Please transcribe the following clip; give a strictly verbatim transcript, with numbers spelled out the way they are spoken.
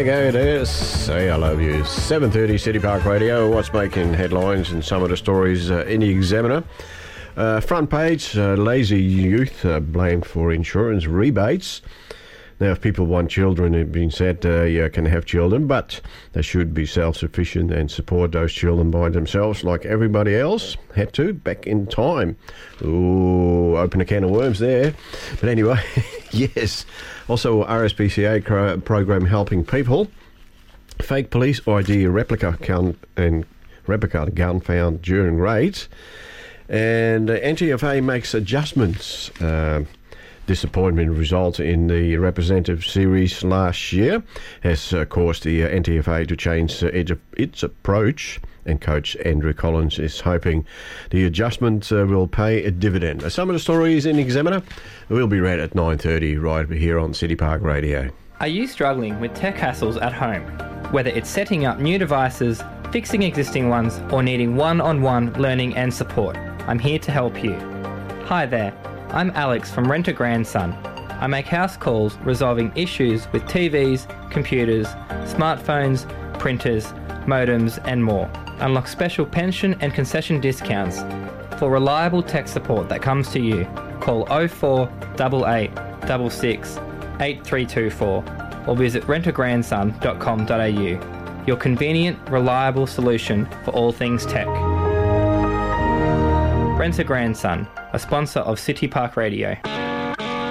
There you go, it is. Say I love you. seven thirty City Park Radio. What's making headlines and some of the stories uh, in the Examiner. Uh, front page, uh, lazy youth uh, blamed for insurance rebates. Now, if people want children, it's been said uh, you can have children, but they should be self-sufficient and support those children by themselves like everybody else had to back in time. Ooh, open a can of worms there. But anyway, yes. Also, R S P C A cro- program helping people. Fake police I D replica gun and replica gun found during raids. And uh, N T F A makes adjustments. Uh, Disappointment result in the representative series last year has uh, caused the uh, N T F A to change uh, its, its approach, and coach Andrew Collins is hoping the adjustment uh, will pay a dividend. Uh, some of the stories in Examiner will be read at nine thirty right here on City Park Radio. Are you struggling with tech hassles at home? Whether it's setting up new devices, fixing existing ones, or needing one-on-one learning and support, I'm here to help you. Hi there. I'm Alex from Rent a Grandson. I make house calls resolving issues with T Vs, computers, smartphones, printers, modems and more. Unlock special pension and concession discounts. For reliable tech support that comes to you, call oh four eight eight six six eight three two four or visit rent a grandson dot com dot a u. Your convenient, reliable solution for all things tech. Rent a Grandson, a sponsor of City Park Radio.